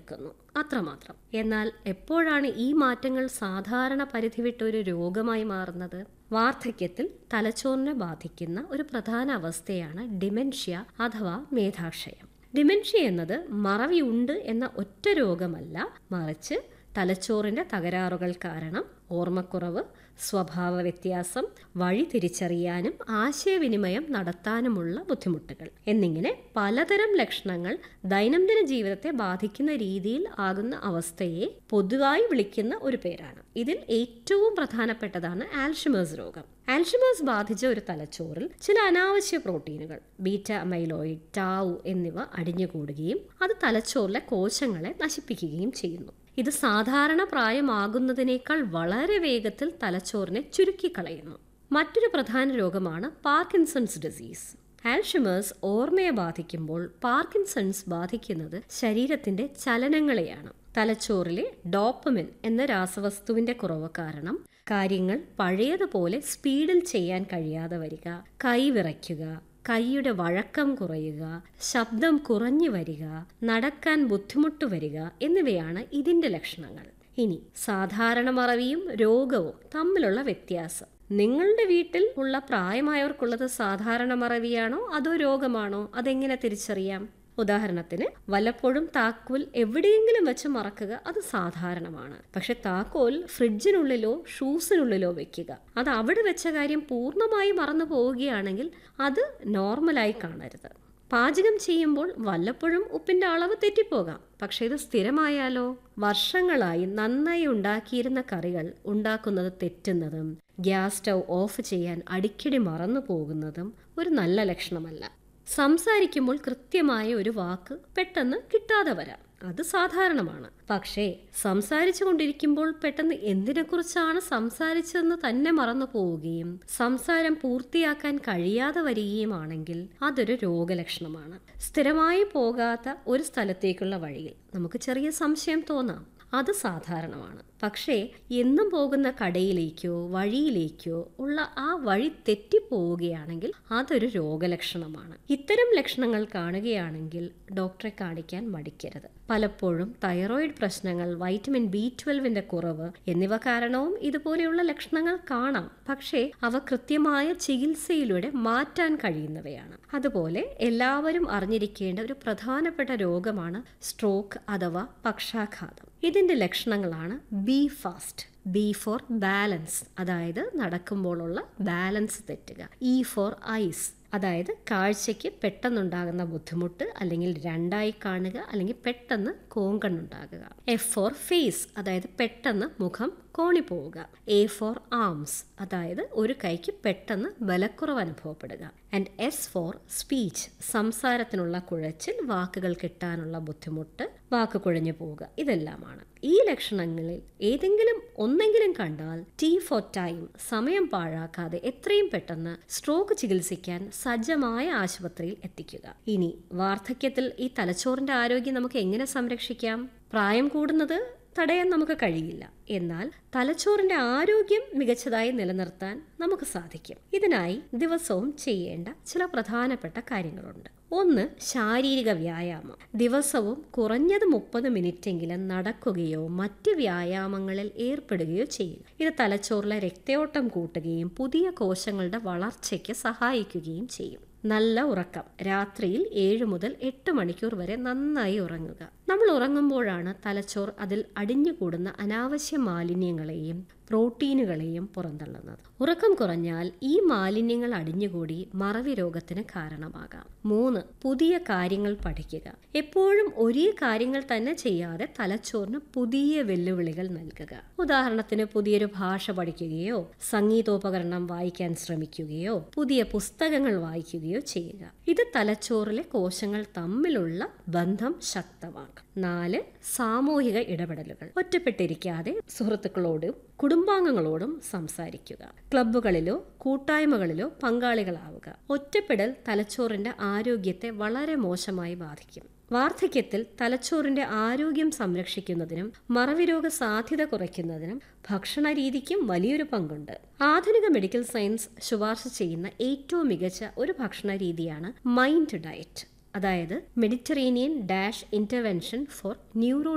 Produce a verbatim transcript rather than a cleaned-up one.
നിൽക്കുന്നു, അത്രമാത്രം. എന്നാൽ എപ്പോഴാണ് ഈ മാറ്റങ്ങൾ സാധാരണ പരിധി വിട്ട ഒരു രോഗമായി മാറുന്നത്? വാർദ്ധക്യത്തിൽ തലച്ചോറിനെ ബാധിക്കുന്ന ഒരു പ്രധാന അവസ്ഥയാണ് ഡിമെൻഷ്യ അഥവാ മേധാക്ഷയം. ഡിമെൻഷ്യ എന്നത് മറവിയുണ്ട് എന്ന ഒറ്റ രോഗമല്ല, മറിച്ച് തലച്ചോറിന്റെ തകരാറുകൾ കാരണം ഓർമ്മക്കുറവ്, സ്വഭാവ വ്യത്യാസം, വഴി തിരിച്ചറിയാനും ആശയവിനിമയം നടത്താനുമുള്ള ബുദ്ധിമുട്ടുകൾ എന്നിങ്ങനെ പലതരം ലക്ഷണങ്ങൾ ദൈനംദിന ജീവിതത്തെ ബാധിക്കുന്ന രീതിയിൽ ആകുന്ന അവസ്ഥയെ പൊതുവായി വിളിക്കുന്ന ഒരു പേരാണ്. ഇതിൽ ഏറ്റവും പ്രധാനപ്പെട്ടതാണ് ആൽഷിമേഴ്സ് രോഗം. ആൽഷിമേഴ്സ് ബാധിച്ച ഒരു തലച്ചോറിൽ ചില അനാവശ്യ പ്രോട്ടീനുകൾ ബീറ്റ അമൈലോയിഡ്, ടാവു എന്നിവ അടിഞ്ഞുകൂടുകയും അത് തലച്ചോറിലെ കോശങ്ങളെ നശിപ്പിക്കുകയും ചെയ്യുന്നു. ഇത് സാധാരണ പ്രായമാകുന്നതിനേക്കാൾ വളരെ വേഗത്തിൽ തലച്ചോറിനെ ചുരുക്കിക്കളയുന്നു. മറ്റൊരു പ്രധാന രോഗമാണ് പാർക്കിൻസൺസ് ഡിസീസ്. ആൽഷിമേഴ്സ് ഓർമ്മയെ ബാധിക്കുമ്പോൾ പാർക്കിൻസൺസ് ബാധിക്കുന്നത് ശരീരത്തിന്റെ ചലനങ്ങളെയാണ്. തലച്ചോറിലെ ഡോപ്പമിൻ എന്ന രാസവസ്തുവിന്റെ കുറവ് കാരണം കാര്യങ്ങൾ പഴയതുപോലെ സ്പീഡിൽ ചെയ്യാൻ കഴിയാതെ വരിക, കൈവിറയ്ക്കുക, കൈയുടെ വഴക്കം കുറയുക, ശബ്ദം കുറഞ്ഞു വരിക, നടക്കാൻ ബുദ്ധിമുട്ട് വരിക എന്നിവയാണ് ഇതിന്റെ ലക്ഷണങ്ങൾ. ഇനി സാധാരണ മറവിയും രോഗവും തമ്മിലുള്ള വ്യത്യാസം. നിങ്ങളുടെ വീട്ടിൽ ഉള്ള പ്രായമായവർക്കുള്ളത് സാധാരണ മറവിയാണോ അതോ രോഗമാണോ? അതെങ്ങനെ തിരിച്ചറിയാം? ഉദാഹരണത്തിന്, വല്ലപ്പോഴും താക്കോൽ എവിടെയെങ്കിലും വെച്ച് മറക്കുക, അത് സാധാരണമാണ്. പക്ഷെ താക്കോൽ ഫ്രിഡ്ജിനുള്ളിലോ ഷൂസിനുള്ളിലോ വെക്കുക, അത് അവിടെ വെച്ച കാര്യം പൂർണ്ണമായി മറന്നു പോവുകയാണെങ്കിൽ അത് നോർമലായി കാണരുത്. പാചകം ചെയ്യുമ്പോൾ വല്ലപ്പോഴും ഉപ്പിന്റെ അളവ് തെറ്റിപ്പോകാം, പക്ഷെ ഇത് സ്ഥിരമായാലോ? വർഷങ്ങളായി നന്നായി ഉണ്ടാക്കിയിരുന്ന കറികൾ ഉണ്ടാക്കുന്നത് തെറ്റുന്നതും ഗ്യാസ് സ്റ്റൗ ഓഫ് ചെയ്യാൻ അടിക്കടി മറന്നു പോകുന്നതും ഒരു നല്ല ലക്ഷണമല്ല. സംസാരിക്കുമ്പോൾ കൃത്യമായ ഒരു വാക്ക് പെട്ടെന്ന് കിട്ടാതെ വരാം, അത് സാധാരണമാണ്. പക്ഷേ സംസാരിച്ചു കൊണ്ടിരിക്കുമ്പോൾ പെട്ടെന്ന് എന്തിനെക്കുറിച്ചാണ് സംസാരിച്ചതെന്ന് തന്നെ മറന്നു പോവുകയും സംസാരം പൂർത്തിയാക്കാൻ കഴിയാതെ വരികയുമാണെങ്കിൽ അതൊരു രോഗലക്ഷണമാണ്. സ്ഥിരമായി പോകാത്ത ഒരു സ്ഥലത്തേക്കുള്ള വഴിയിൽ നമുക്ക് ചെറിയ സംശയം തോന്നാം, അത് സാധാരണമാണ്. പക്ഷേ എന്നും പോകുന്ന കടയിലേക്കോ വഴിയിലേക്കോ ഉള്ള ആ വഴി തെറ്റിപ്പോവുകയാണെങ്കിൽ അതൊരു രോഗലക്ഷണമാണ്. ഇത്തരം ലക്ഷണങ്ങൾ കാണുകയാണെങ്കിൽ ഡോക്ടറെ കാണിക്കാൻ മടിക്കരുത്. പലപ്പോഴും തൈറോയിഡ് പ്രശ്നങ്ങൾ, വൈറ്റമിൻ ബി ട്വൽവിന്റെ കുറവ് എന്നിവ കാരണവും ഇതുപോലെയുള്ള ലക്ഷണങ്ങൾ കാണാം. പക്ഷേ അവ കൃത്യമായ ചികിത്സയിലൂടെ മാറ്റാൻ കഴിയുന്നവയാണ്. അതുപോലെ എല്ലാവരും അറിഞ്ഞിരിക്കേണ്ട ഒരു പ്രധാനപ്പെട്ട രോഗമാണ് സ്ട്രോക്ക് അഥവാ പക്ഷാഘാതം. ഇതിന്റെ ലക്ഷണങ്ങളാണ് B fast, B four balance, അതായത് നടക്കുമ്പോഴുള്ള ബാലൻസ് തെറ്റുക. ഇ ഫോർ ഐസ്, അതായത് കാഴ്ചയ്ക്ക് പെട്ടെന്നുണ്ടാകുന്ന ബുദ്ധിമുട്ട്, അല്ലെങ്കിൽ രണ്ടായി കാണുക, അല്ലെങ്കിൽ പെട്ടെന്ന് കോങ്കണ്ണുണ്ടാകുക. എഫ് ഫോർ ഫേസ്, അതായത് പെട്ടെന്ന് മുഖം കോണിപ്പോവുക. എ ഫോർ ആംസ്, അതായത് ഒരു കൈക്ക് പെട്ടെന്ന് ബലക്കുറവ് അനുഭവപ്പെടുക. ആൻഡ് എസ് ഫോർ സ്പീച്ച്, സംസാരത്തിനുള്ള കുഴച്ചിൽ, വാക്കുകൾ കിട്ടാനുള്ള ബുദ്ധിമുട്ട്, വാക്ക് കുഴഞ്ഞു പോവുക, ഇതെല്ലാമാണ്. ഈ ലക്ഷണങ്ങളിൽ ഏതെങ്കിലും ഒന്നെങ്കിലും കണ്ടാൽ ടി ഫോർ ടൈം, സമയം പാഴാക്കാതെ എത്രയും പെട്ടെന്ന് സ്ട്രോക്ക് ചികിത്സിക്കാൻ സജ്ജമായ ആശുപത്രിയിൽ എത്തിക്കുക. ഇനി വാർദ്ധക്യത്തിൽ ഈ തലച്ചോറിന്റെ ആരോഗ്യം നമുക്ക് എങ്ങനെ സംരക്ഷിക്കാം? പ്രായം കൂടുന്നത് തടയാൻ നമുക്ക് കഴിയില്ല, എന്നാൽ തലച്ചോറിന്റെ ആരോഗ്യം മികച്ചതായി നിലനിർത്താൻ നമുക്ക് സാധിക്കും. ഇതിനായി ദിവസവും ചെയ്യേണ്ട ചില പ്രധാനപ്പെട്ട കാര്യങ്ങളുണ്ട്. ഒന്ന്, ശാരീരിക വ്യായാമം. ദിവസവും കുറഞ്ഞത് മുപ്പത് മിനിറ്റെങ്കിലും നടക്കുകയോ മറ്റ് വ്യായാമങ്ങളിൽ ഏർപ്പെടുകയോ ചെയ്യുക. ഇത് തലച്ചോറിലെ രക്തയോട്ടം കൂട്ടുകയും പുതിയ കോശങ്ങളുടെ വളർച്ചയ്ക്ക് സഹായിക്കുകയും ചെയ്യും. നല്ല ഉറക്കം. രാത്രിയിൽ ഏഴ് മുതൽ എട്ട് മണിക്കൂർ വരെ നന്നായി ഉറങ്ങുക. നമ്മൾ ഉറങ്ങുമ്പോഴാണ് തലച്ചോർ അതിൽ അടിഞ്ഞുകൂടുന്ന അനാവശ്യ മാലിന്യങ്ങളെയും പ്രോട്ടീനുകളെയും പുറന്തള്ളുന്നത്. ഉറക്കം കുറഞ്ഞാൽ ഈ മാലിന്യങ്ങൾ അടിഞ്ഞുകൂടി മറവി രോഗത്തിന് കാരണമാകാം. മൂന്ന്, പുതിയ കാര്യങ്ങൾ പഠിക്കുക. എപ്പോഴും ഒരേ കാര്യങ്ങൾ തന്നെ ചെയ്യാതെ തലച്ചോറിന് പുതിയ വെല്ലുവിളികൾ നൽകുക. ഉദാഹരണത്തിന്, പുതിയൊരു ഭാഷ പഠിക്കുകയോ സംഗീതോപകരണം വായിക്കാൻ ശ്രമിക്കുകയോ പുതിയ പുസ്തകങ്ങൾ വായിക്കുകയോ ചെയ്യുക. ഇത് തലച്ചോറിലെ കോശങ്ങൾ തമ്മിലുള്ള ബന്ധം ശക്തമാക്കും. നാല്, സാമൂഹിക ഇടപെടലുകൾ. ഒറ്റപ്പെട്ടിരിക്കാതെ സുഹൃത്തുക്കളോടും കുടുംബാംഗങ്ങളോടും സംസാരിക്കുക. ക്ലബ്ബുകളിലോ കൂട്ടായ്മകളിലോ പങ്കാളികളാവുക. ഒറ്റപ്പെടൽ തലച്ചോറിന്റെ ആരോഗ്യത്തെ വളരെ മോശമായി ബാധിക്കും. വാർദ്ധക്യത്തിൽ തലച്ചോറിന്റെ ആരോഗ്യം സംരക്ഷിക്കുന്നതിനും മറവിരോഗ സാധ്യത കുറയ്ക്കുന്നതിനും ഭക്ഷണ രീതിക്കും വലിയൊരു പങ്കുണ്ട്. ആധുനിക മെഡിക്കൽ സയൻസ് ശുപാർശ ചെയ്യുന്ന ഏറ്റവും മികച്ച ഒരു ഭക്ഷണ രീതിയാണ് മൈൻഡ് ഡയറ്റ്, അതായത് Mediterranean dash intervention four neuro